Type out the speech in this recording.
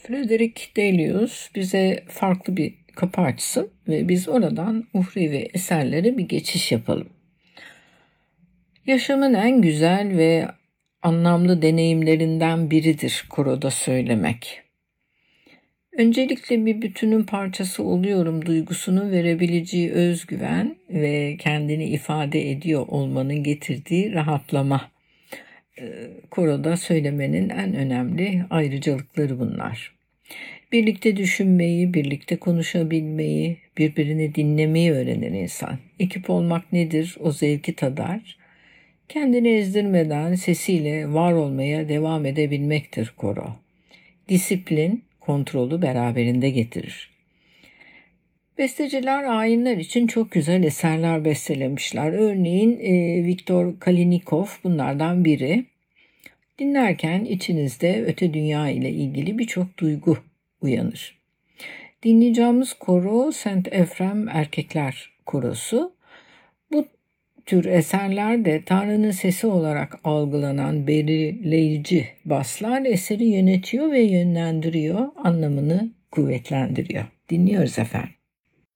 Frederick Delius bize farklı bir kapı açsın ve biz oradan uhrevi eserlere bir geçiş yapalım. Yaşamın en güzel ve anlamlı deneyimlerinden biridir koroda söylemek. Öncelikle bir bütünün parçası oluyorum duygusunu verebileceği özgüven ve kendini ifade ediyor olmanın getirdiği rahatlama. Koroda söylemenin en önemli ayrıcalıkları bunlar. Birlikte düşünmeyi, birlikte konuşabilmeyi, birbirini dinlemeyi öğrenen insan. Ekip olmak nedir? O zevki tadar. Kendini ezdirmeden sesiyle var olmaya devam edebilmektir koro. Disiplin, kontrolü beraberinde getirir. Besteciler ayinler için çok güzel eserler bestelemişler. Örneğin Viktor Kalinikov bunlardan biri. Dinlerken içinizde öte dünya ile ilgili birçok duygu uyanır. Dinleyeceğimiz koro Saint Ephrem Erkekler Korosu. Bu tür eserlerde Tanrı'nın sesi olarak algılanan belirleyici baslar eseri yönetiyor ve yönlendiriyor, anlamını kuvvetlendiriyor. Dinliyoruz efendim.